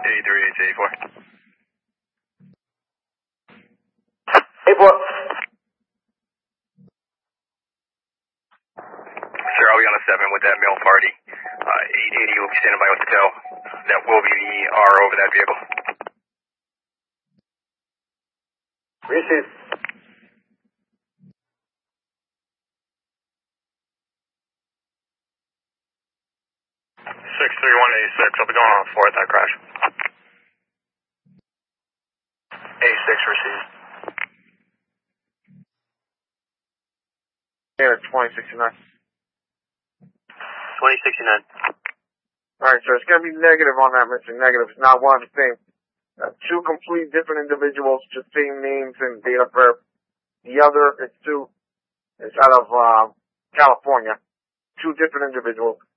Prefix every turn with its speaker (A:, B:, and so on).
A: 8384.
B: 84.
A: Sir, I'll be on a 7 with that male party. 880 will be standing by with the tail. That will be the R over that vehicle.
B: Receive.
A: 63186, I'll be going on 4 at that crash. 86 received.
C: Yeah, 2069.
A: 2069.
C: Alright, so it's going to be negative on that, Mr. Negative. It's not one of the same. Two complete different individuals, just same names and date of birth. The other is out of California. Two different individuals.